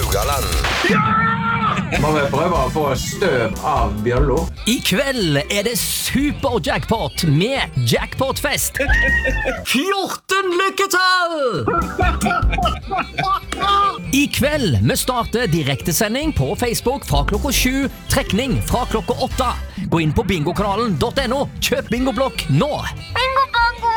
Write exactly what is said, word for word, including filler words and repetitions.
Rogaland. Må vi prøve å få støv av Bjørlo? I kveld er det super-jackpot med jackpotfest. fjorten lykketall! I kveld vi starter direktesending på Facebook fra klokka sju, trekning fra klokka åtte. Gå inn på bingokanalen punktum no, kjøp bingoblokk nå. Bingo!